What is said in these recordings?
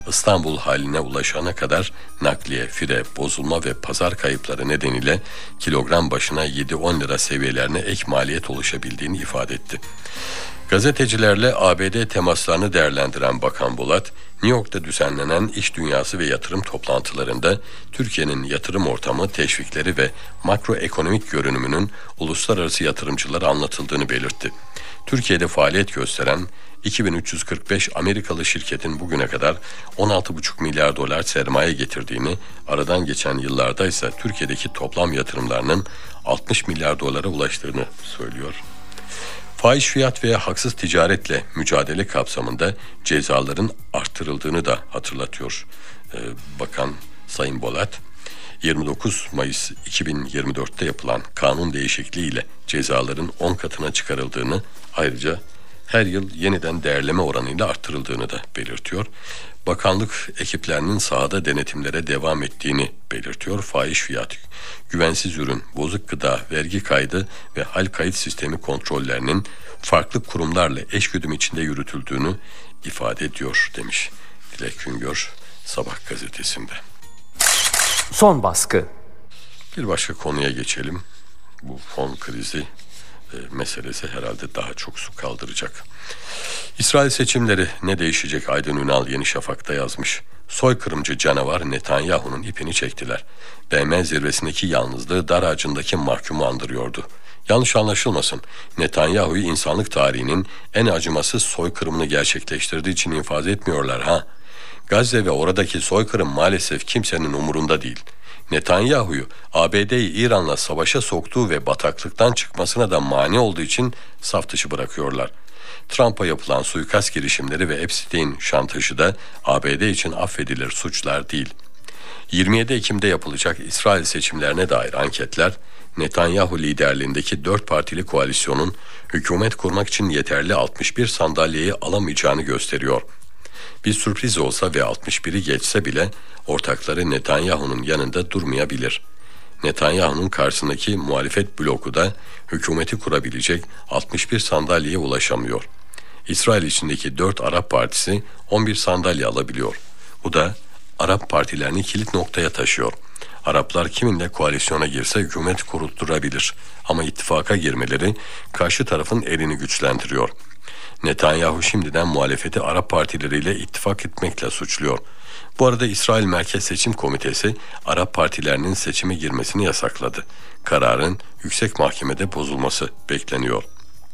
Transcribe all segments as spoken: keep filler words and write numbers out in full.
İstanbul haline ulaşana kadar nakliye, fire, bozulma ve pazar kayıpları nedeniyle kilogram başına yedi on lira seviyelerine ek maliyet oluşabildiğini ifade etti. Gazetecilerle A B D temaslarını değerlendiren Bakan Bolat, New York'ta düzenlenen iş dünyası ve yatırım toplantılarında Türkiye'nin yatırım ortamı, teşvikleri ve makroekonomik görünümünün uluslararası yatırımcılara anlatıldığını belirtti. Türkiye'de faaliyet gösteren iki bin üç yüz kırk beş Amerikalı şirketin bugüne kadar on altı buçuk milyar dolar sermaye getirdiğini, aradan geçen yıllarda ise Türkiye'deki toplam yatırımlarının altmış milyar dolara ulaştığını söylüyor. Fahiş fiyat ve haksız ticaretle mücadele kapsamında cezaların arttırıldığını da hatırlatıyor ee, Bakan Sayın Bolat. yirmi dokuz Mayıs iki bin yirmi dörtte yapılan kanun değişikliğiyle cezaların on katına çıkarıldığını, ayrıca her yıl yeniden değerleme oranıyla arttırıldığını da belirtiyor. Bakanlık ekiplerinin sahada denetimlere devam ettiğini belirtiyor. Fahiş fiyat, güvensiz ürün, bozuk gıda, vergi kaydı ve hal kayıt sistemi kontrollerinin farklı kurumlarla eşgüdüm içinde yürütüldüğünü ifade ediyor demiş Dilek Güngör Sabah gazetesinde. Son baskı. Bir başka konuya geçelim. Bu fon krizi e, meselesi herhalde daha çok su kaldıracak. İsrail seçimleri ne değişecek? Aydın Ünal Yeni Şafak'ta yazmış. Soykırımcı canavar Netanyahu'nun ipini çektiler. B M zirvesindeki yalnızlığı dar ağacındaki mahkumu andırıyordu. Yanlış anlaşılmasın, Netanyahu'yu insanlık tarihinin en acımasız soykırımını gerçekleştirdiği için infaz etmiyorlar ha. Gazze ve oradaki soykırım maalesef kimsenin umurunda değil. Netanyahu'yu A B D'yi İran'la savaşa soktuğu ve bataklıktan çıkmasına da mani olduğu için saf dışı bırakıyorlar. Trump'a yapılan suikast girişimleri ve Epstein şantajı da A B D için affedilir suçlar değil. yirmi yedi Ekim'de yapılacak İsrail seçimlerine dair anketler, Netanyahu liderliğindeki dört partili koalisyonun hükümet kurmak için yeterli altmış bir sandalyeyi alamayacağını gösteriyor. Bir sürpriz olsa ve altmış biri geçse bile ortakları Netanyahu'nun yanında durmayabilir. Netanyahu'nun karşısındaki muhalefet bloku da hükümeti kurabilecek altmış bir sandalyeye ulaşamıyor. İsrail içindeki dört Arap partisi on bir sandalye alabiliyor. Bu da Arap partilerini kilit noktaya taşıyor. Araplar kiminle koalisyona girse hükümet kurulturabilir. Ama ittifaka girmeleri karşı tarafın elini güçlendiriyor. Netanyahu şimdiden muhalefeti Arap partileriyle ittifak etmekle suçluyor. Bu arada İsrail Merkez Seçim Komitesi Arap partilerinin seçime girmesini yasakladı. Kararın yüksek mahkemede bozulması bekleniyor.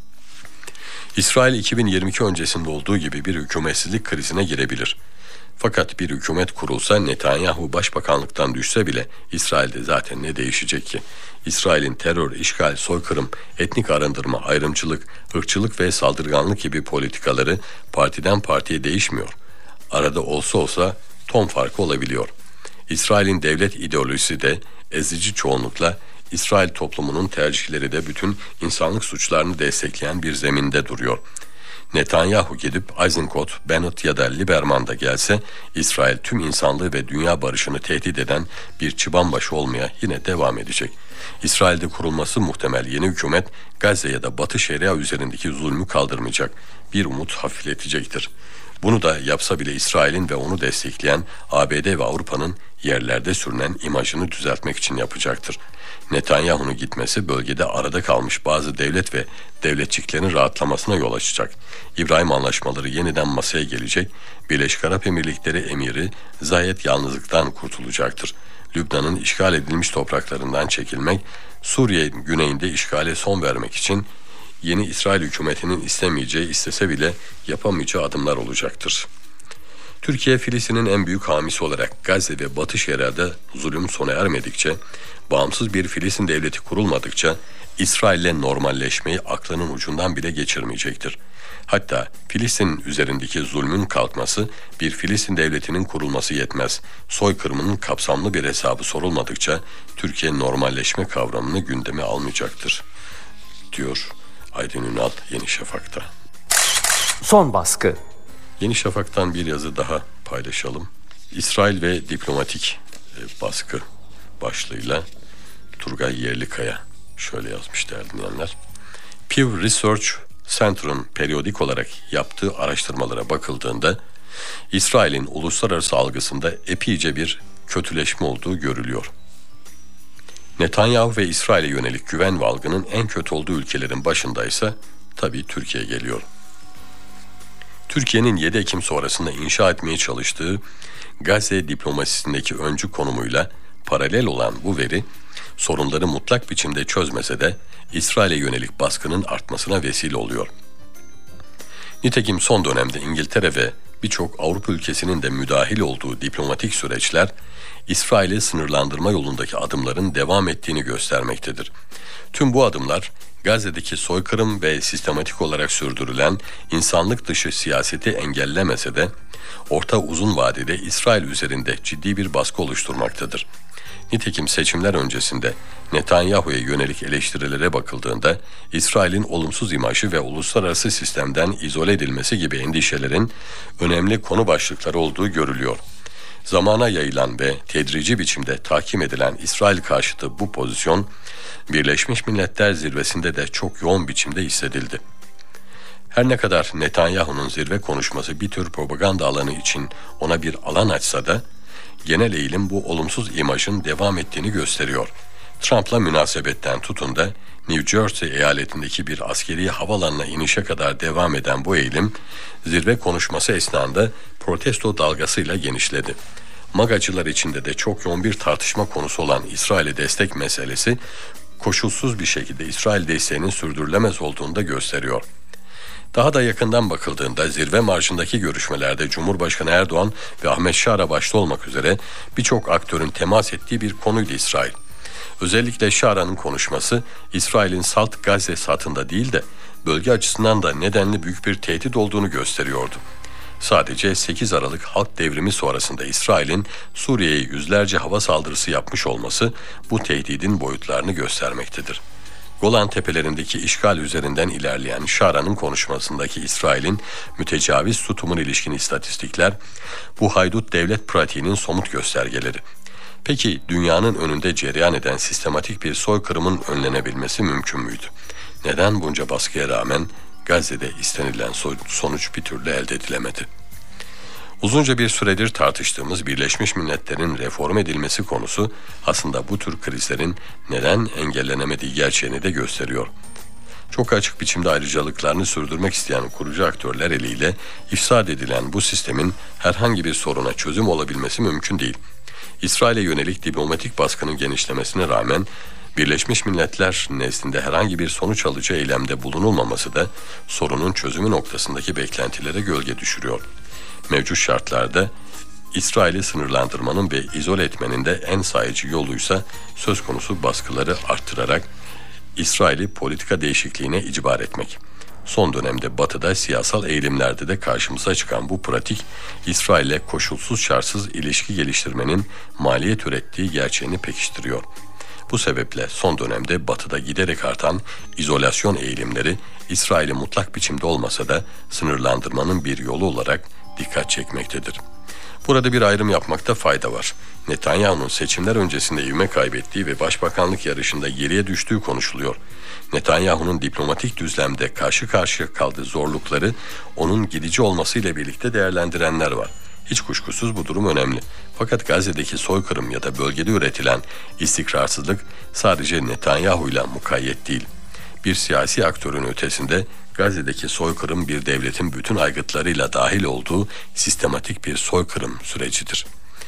İsrail iki bin yirmi iki öncesinde olduğu gibi bir hükümetsizlik krizine girebilir. Fakat bir hükümet kurulsa, Netanyahu başbakanlıktan düşse bile İsrail'de zaten ne değişecek ki? İsrail'in terör, işgal, soykırım, etnik arındırma, ayrımcılık, ırkçılık ve saldırganlık gibi politikaları partiden partiye değişmiyor. Arada olsa olsa ton farkı olabiliyor. İsrail'in devlet ideolojisi de ezici çoğunlukla İsrail toplumunun tercihleri de bütün insanlık suçlarını destekleyen bir zeminde duruyor. Netanyahu gidip Eisenkot, Bennett ya da Lieberman da gelse İsrail tüm insanlığı ve dünya barışını tehdit eden bir çıbanbaşı olmaya yine devam edecek. İsrail'de kurulması muhtemel yeni hükümet Gazze ya da Batı Şeria üzerindeki zulmü kaldırmayacak, bir umut hafifletecektir. Bunu da yapsa bile İsrail'in ve onu destekleyen A B D ve Avrupa'nın yerlerde sürünen imajını düzeltmek için yapacaktır. Netanyahu'nun gitmesi bölgede arada kalmış bazı devlet ve devletçiklerin rahatlamasına yol açacak. İbrahim Anlaşmaları yeniden masaya gelecek, Birleşik Arap Emirlikleri emiri Zayed yalnızlıktan kurtulacaktır. Lübnan'ın işgal edilmiş topraklarından çekilmek, Suriye güneyinde işgale son vermek için yeni İsrail hükümetinin istemeyeceği, istese bile yapamayacağı adımlar olacaktır. Türkiye, Filistin'in en büyük hamisi olarak Gazze ve Batı Şeria'da zulüm sona ermedikçe, bağımsız bir Filistin devleti kurulmadıkça İsrail'le normalleşmeyi aklının ucundan bile geçirmeyecektir. Hatta Filistin üzerindeki zulmün kalkması, bir Filistin devletinin kurulması yetmez. Soykırımının kapsamlı bir hesabı sorulmadıkça Türkiye normalleşme kavramını gündeme almayacaktır, diyor Aydın Ünal Yeni Şafak'ta. Son baskı. Yeni Şafak'tan bir yazı daha paylaşalım. İsrail ve diplomatik e, baskı başlığıyla Turgay Yerlikaya şöyle yazmış değerli dinleyenler. Pew Research Center'ın periyodik olarak yaptığı araştırmalara bakıldığında İsrail'in uluslararası algısında epeyce bir kötüleşme olduğu görülüyor. Netanyahu ve İsrail'e yönelik güven ve algının en kötü olduğu ülkelerin başında ise tabii Türkiye geliyor. Türkiye'nin yedi Ekim sonrasında inşa etmeye çalıştığı Gazze diplomasisindeki öncü konumuyla paralel olan bu veri, sorunları mutlak biçimde çözmese de İsrail'e yönelik baskının artmasına vesile oluyor. Nitekim son dönemde İngiltere ve birçok Avrupa ülkesinin de müdahil olduğu diplomatik süreçler, İsrail'i sınırlandırma yolundaki adımların devam ettiğini göstermektedir. Tüm bu adımlar, Gazze'deki soykırım ve sistematik olarak sürdürülen insanlık dışı siyaseti engellemese de, orta uzun vadede İsrail üzerinde ciddi bir baskı oluşturmaktadır. Nitekim seçimler öncesinde Netanyahu'ya yönelik eleştirilere bakıldığında İsrail'in olumsuz imajı ve uluslararası sistemden izole edilmesi gibi endişelerin önemli konu başlıkları olduğu görülüyor. Zamana yayılan ve tedrici biçimde tahkim edilen İsrail karşıtı bu pozisyon, Birleşmiş Milletler Zirvesi'nde de çok yoğun biçimde hissedildi. Her ne kadar Netanyahu'nun zirve konuşması bir tür propaganda alanı için ona bir alan açsa da, genel eğilim bu olumsuz imajın devam ettiğini gösteriyor. Trump'la münasebetten tutun da New Jersey eyaletindeki bir askeri havalanına inişe kadar devam eden bu eğilim, zirve konuşması esnasında protesto dalgasıyla genişledi. Magacılar içinde de çok yoğun bir tartışma konusu olan İsrail'e destek meselesi, koşulsuz bir şekilde İsrail desteğinin sürdürülemez olduğunu da gösteriyor. Daha da yakından bakıldığında zirve marşındaki görüşmelerde Cumhurbaşkanı Erdoğan ve Ahmet Şara başta olmak üzere birçok aktörün temas ettiği bir konuydu İsrail. Özellikle Şara'nın konuşması İsrail'in salt Gazze satında değil de bölge açısından da nedenli büyük bir tehdit olduğunu gösteriyordu. Sadece sekiz Aralık halk devrimi sonrasında İsrail'in Suriye'ye yüzlerce hava saldırısı yapmış olması bu tehdidin boyutlarını göstermektedir. Golan Tepelerindeki işgal üzerinden ilerleyen Şara'nın konuşmasındaki İsrail'in mütecaviz tutumuna ilişkin istatistikler, bu haydut devlet pratiğinin somut göstergeleri. Peki dünyanın önünde cereyan eden sistematik bir soykırımın önlenebilmesi mümkün müydü? Neden bunca baskıya rağmen Gazze'de istenilen sonuç bir türlü elde edilemedi? Uzunca bir süredir tartıştığımız Birleşmiş Milletler'in reform edilmesi konusu aslında bu tür krizlerin neden engellenemediği gerçeğini de gösteriyor. Çok açık biçimde ayrıcalıklarını sürdürmek isteyen kurucu aktörler eliyle ifsad edilen bu sistemin herhangi bir soruna çözüm olabilmesi mümkün değil. İsrail'e yönelik diplomatik baskının genişlemesine rağmen Birleşmiş Milletler nezdinde herhangi bir sonuç alıcı eylemde bulunulmaması da sorunun çözümü noktasındaki beklentilere gölge düşürüyor. Mevcut şartlarda İsrail'i sınırlandırmanın ve izole etmenin de en sayıcı yoluysa söz konusu baskıları arttırarak İsrail'i politika değişikliğine icbar etmek. Son dönemde Batı'da siyasal eğilimlerde de karşımıza çıkan bu pratik, İsrail'le koşulsuz şartsız ilişki geliştirmenin maliyet ürettiği gerçeğini pekiştiriyor. Bu sebeple son dönemde Batı'da giderek artan izolasyon eğilimleri, İsrail'i mutlak biçimde olmasa da sınırlandırmanın bir yolu olarak dikkat çekmektedir. Burada bir ayrım yapmakta fayda var. Netanyahu'nun seçimler öncesinde ivme kaybettiği ve başbakanlık yarışında geriye düştüğü konuşuluyor. Netanyahu'nun diplomatik düzlemde karşı karşıya kaldığı zorlukları onun gidici olmasıyla birlikte değerlendirenler var. Hiç kuşkusuz bu durum önemli. Fakat Gazze'deki soykırım ya da bölgede üretilen istikrarsızlık sadece Netanyahu'yla mukayyet değil. Bir siyasi aktörün ötesinde Gazze'deki soykırım bir devletin bütün aygıtlarıyla dahil olduğu sistematik bir soykırım sürecidir.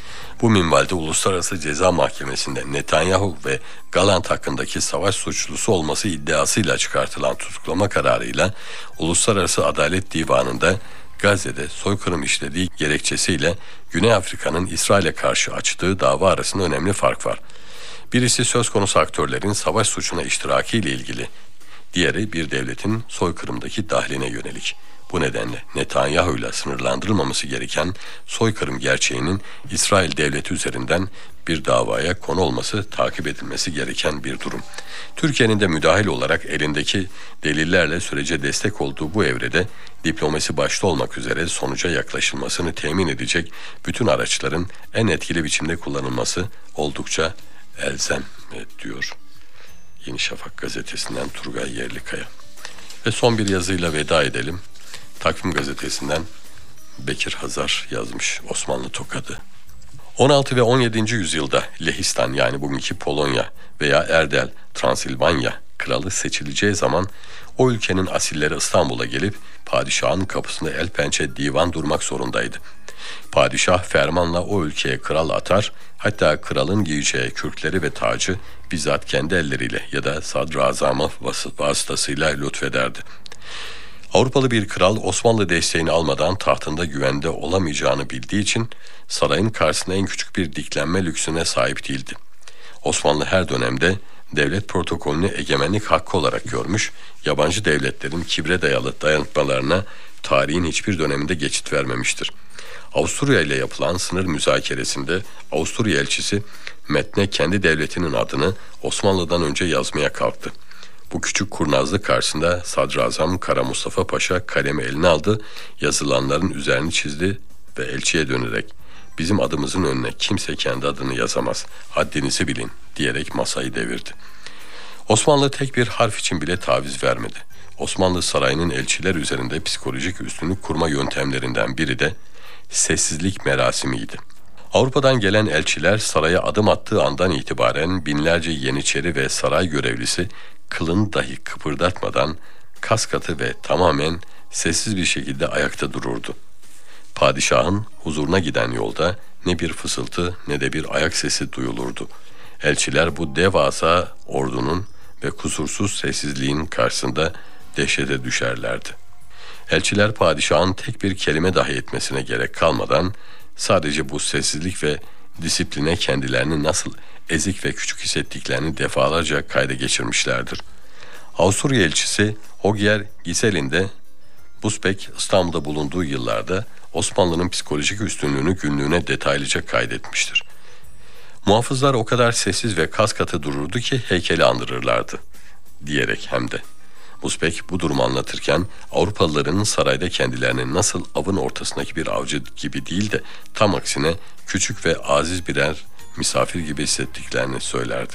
Bu minvalde Uluslararası Ceza Mahkemesi'nde Netanyahu ve Galant hakkındaki savaş suçlusu olması iddiasıyla çıkartılan tutuklama kararıyla Uluslararası Adalet Divanı'nda Gazze'de soykırım işlediği gerekçesiyle Güney Afrika'nın İsrail'e karşı açtığı dava arasında önemli fark var. Birisi söz konusu aktörlerin savaş suçuna iştirakiyle ilgili, diğeri bir devletin soykırımdaki dahline yönelik. Bu nedenle Netanyahu ile sınırlandırılmaması gereken soykırım gerçeğinin İsrail devleti üzerinden bir davaya konu olması takip edilmesi gereken bir durum. Türkiye'nin de müdahil olarak elindeki delillerle sürece destek olduğu bu evrede diplomasi başta olmak üzere sonuca yaklaşılmasını temin edecek bütün araçların en etkili biçimde kullanılması oldukça elzem diyor Yeni Şafak gazetesinden Turgay Yerlikaya. Ve son bir yazıyla veda edelim. Takvim gazetesinden Bekir Hazar yazmış Osmanlı tokadı. on altı ve on yedinci yüzyılda Lehistan yani bugünkü Polonya veya Erdel, Transilvanya kralı seçileceği zaman o ülkenin asilleri İstanbul'a gelip padişahın kapısında el pençe divan durmak zorundaydı. Padişah fermanla o ülkeye kral atar, hatta kralın giyeceği kürkleri ve tacı bizzat kendi elleriyle ya da sadrazamı vasıtasıyla lütfederdi. Avrupalı bir kral Osmanlı desteğini almadan tahtında güvende olamayacağını bildiği için sarayın karşısında en küçük bir diklenme lüksüne sahip değildi. Osmanlı her dönemde devlet protokolünü egemenlik hakkı olarak görmüş, yabancı devletlerin kibre dayalı dayanışmalarına tarihin hiçbir döneminde geçit vermemiştir. Avusturya ile yapılan sınır müzakeresinde Avusturya elçisi metne kendi devletinin adını Osmanlı'dan önce yazmaya kalktı. Bu küçük kurnazlık karşısında Sadrazam Kara Mustafa Paşa kalemi eline aldı, yazılanların üzerini çizdi ve elçiye dönerek "Bizim adımızın önüne kimse kendi adını yazamaz, haddinizi bilin" diyerek masayı devirdi. Osmanlı tek bir harf için bile taviz vermedi. Osmanlı sarayının elçiler üzerinde psikolojik üstünlük kurma yöntemlerinden biri de sessizlik merasimiydi. Avrupa'dan gelen elçiler saraya adım attığı andan itibaren binlerce yeniçeri ve saray görevlisi kılını dahi kıpırdatmadan kaskatı ve tamamen sessiz bir şekilde ayakta dururdu. Padişahın huzuruna giden yolda ne bir fısıltı ne de bir ayak sesi duyulurdu. Elçiler bu devasa ordunun ve kusursuz sessizliğin karşısında dehşete düşerlerdi. Elçiler padişahın tek bir kelime dahi etmesine gerek kalmadan sadece bu sessizlik ve disipline kendilerini nasıl ezik ve küçük hissettiklerini defalarca kayda geçirmişlerdir. Avusturya elçisi Ogier Giselin de Busbek İstanbul'da bulunduğu yıllarda Osmanlı'nın psikolojik üstünlüğünü günlüğüne detaylıca kaydetmiştir. Muhafızlar o kadar sessiz ve kas katı dururdu ki heykeli andırırlardı diyerek hem de. Busbek bu durumu anlatırken Avrupalıların sarayda kendilerini nasıl avın ortasındaki bir avcı gibi değil de tam aksine küçük ve aziz birer misafir gibi hissettiklerini söylerdi.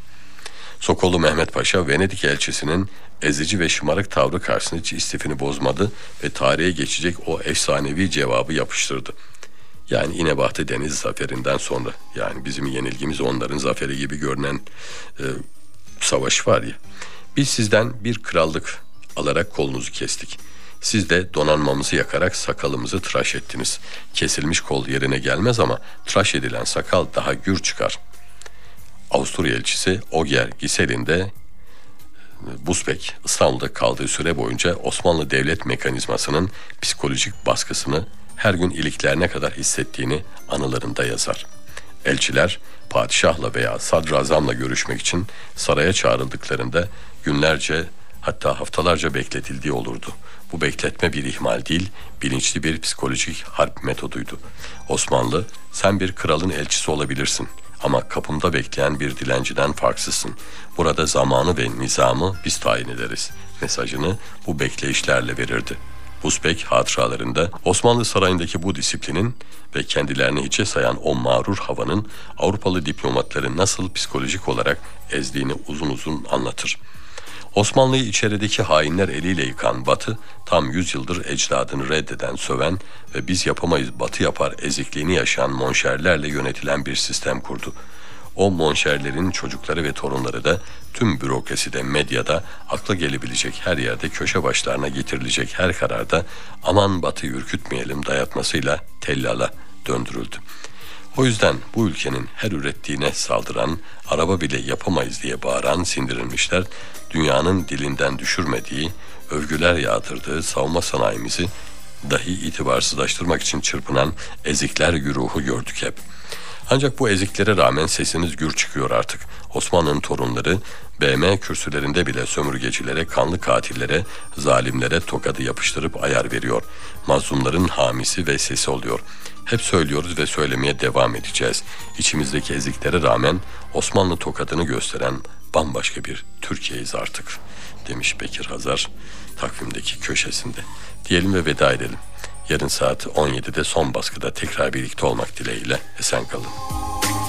Sokollu Mehmet Paşa Venedik elçisinin ezici ve şımarık tavrı karşısında hiç istifini bozmadı ve tarihe geçecek o efsanevi cevabı yapıştırdı. Yani İnebahtı Deniz zaferinden sonra, yani bizim yenilgimiz onların zaferi gibi görünen e, savaş var ya. Biz sizden bir krallık alarak kolunuzu kestik. Siz de donanmamızı yakarak sakalımızı tıraş ettiniz. Kesilmiş kol yerine gelmez ama tıraş edilen sakal daha gür çıkar. Avusturya elçisi Ogier Giselin de Busbek İstanbul'da kaldığı süre boyunca Osmanlı devlet mekanizmasının psikolojik baskısını her gün iliklerine kadar hissettiğini anılarında yazar. Elçiler padişahla veya sadrazamla görüşmek için saraya çağrıldıklarında günlerce hatta haftalarca bekletildiği olurdu. Bu bekletme bir ihmal değil, bilinçli bir psikolojik harp metoduydu. Osmanlı, sen bir kralın elçisi olabilirsin ama kapımda bekleyen bir dilenciden farksızsın. Burada zamanı ve nizamı biz tayin ederiz mesajını bu bekleyişlerle verirdi. Busbek hatıralarında Osmanlı sarayındaki bu disiplinin ve kendilerini hiçe sayan o mağrur havanın Avrupalı diplomatları nasıl psikolojik olarak ezdiğini uzun uzun anlatır. Osmanlı'yı içerideki hainler eliyle yıkan Batı, tam yüz yıldır ecdadını reddeden, söven ve biz yapamayız Batı yapar ezikliğini yaşayan monşerlerle yönetilen bir sistem kurdu. O monşerlerin çocukları ve torunları da tüm bürokraside, medyada, akla gelebilecek her yerde köşe başlarına getirilecek her kararda aman Batı ürkütmeyelim dayatmasıyla tellala döndürüldü. O yüzden bu ülkenin her ürettiğine saldıran, araba bile yapamayız diye bağıran sindirilmişler, dünyanın dilinden düşürmediği, övgüler yağdırdığı savunma sanayimizi dahi itibarsızlaştırmak için çırpınan ezikler güruhu gördük hep. Ancak bu eziklere rağmen sesiniz gür çıkıyor artık. Osmanlı'nın torunları B M kürsülerinde bile sömürgecilere, kanlı katillere, zalimlere tokadı yapıştırıp ayar veriyor. Mazlumların hamisi ve sesi oluyor. Hep söylüyoruz ve söylemeye devam edeceğiz. İçimizdeki eziklere rağmen Osmanlı tokadını gösteren bambaşka bir Türkiye'yiz artık, demiş Bekir Hazar takvimdeki köşesinde. Diyelim ve veda edelim. Yarın saat on yedide son baskıda tekrar birlikte olmak dileğiyle esen kalın.